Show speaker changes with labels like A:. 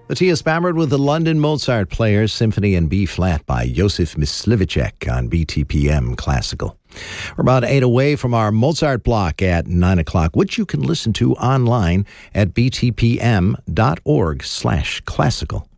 A: Matthias Bamert with the London Mozart Players Symphony in B-flat by Josef Myslivicek on BTPM Classical. We're about 8 away from our Mozart block at 9 o'clock, which you can listen to online at btpm.org/classical.